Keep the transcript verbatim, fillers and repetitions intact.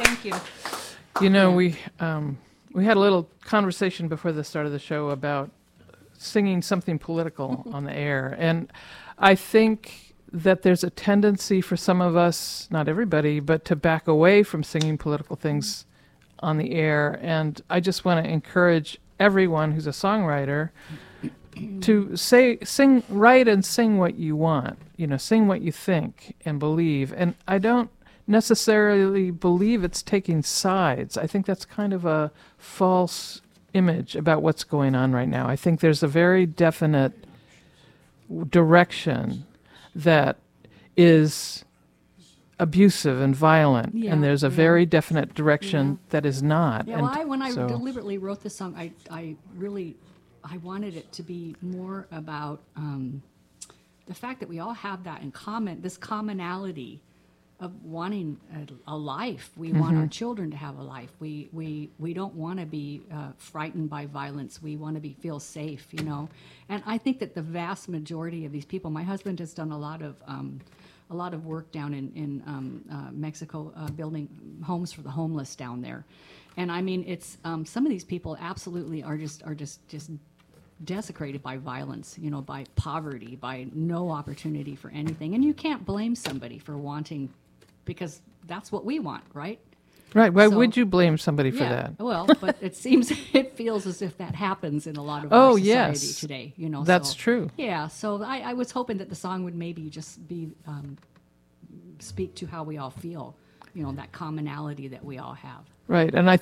Thank you. You know, Yeah. we um, we had a little conversation before the start of the show about singing something political on the air, and I think that there's a tendency for some of us, not everybody, but to back away from singing political things on the air. And I just want to encourage everyone who's a songwriter to say, sing, write, and sing what you want. You know, sing what you think and believe. And I don't necessarily believe it's taking sides. I think that's kind of a false image about what's going on right now. I think there's a very definite direction that is abusive and violent, Yeah, and there's a yeah. very definite direction Yeah. that is not. Yeah, and well, I, when I so- deliberately wrote this song, I, I really, I wanted it to be more about um, the fact that we all have that in common, this commonality of wanting a, a life. We want our children to have a life. We we we don't want to be uh, frightened by violence. We want to be feel safe, you know. And I think that the vast majority of these people. My husband has done a lot of um, a lot of work down in in um, uh, Mexico, uh, building homes for the homeless down there. And I mean, it's um, some of these people absolutely are just are just just desecrated by violence, you know, by poverty, by no opportunity for anything. And you can't blame somebody for wanting, because that's what we want, right? Right. Why So- would you blame somebody for yeah. that? Well, but it seems it feels as if that happens in a lot of Oh, our society yes. today. You know, That's so- true. Yeah. So I, I was hoping that the song would maybe just be um, speak to how we all feel. You know, that commonality that we all have. Right. And I